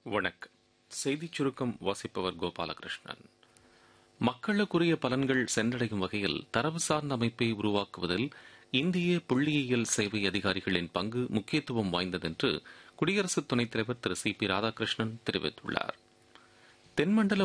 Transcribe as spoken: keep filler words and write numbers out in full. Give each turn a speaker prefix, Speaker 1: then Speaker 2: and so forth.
Speaker 1: வணக்கம். செய்திச் சுருக்கம் வாசிப்பவர் கோபாலகிருஷ்ணன். மக்களுக்குரிய பலன்கள் சென்றடையும் வகையில் தரவு சார்ந்த அமைப்பை உருவாக்குவதில் இந்திய புள்ளியியல் சேவை அதிகாரிகளின் பங்கு முக்கியத்துவம் வாய்ந்தது என்று குடியரசு துணைத் தலைவர் திரு சி பி ராதாகிருஷ்ணன் தெரிவித்துள்ளார். தென்மண்டல